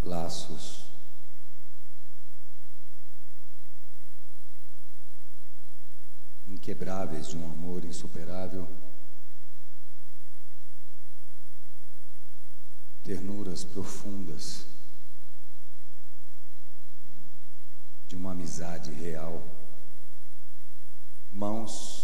laços inquebráveis de um amor insuperável, ternuras profundas de uma amizade real, mãos